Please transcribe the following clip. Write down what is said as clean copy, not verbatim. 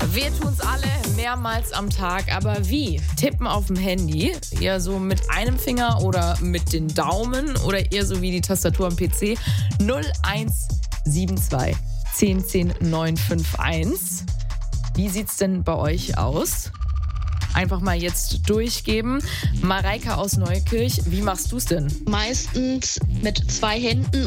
Wir tun's alle mehrmals am Tag, aber wie? Tippen auf dem Handy? Eher so mit einem Finger oder mit den Daumen oder eher so wie die Tastatur am PC? 0172 10 10 951. Wie sieht's denn bei euch aus? Einfach mal jetzt durchgeben. Mareike aus Neukirch, wie machst du's denn? Meistens mit 2 Händen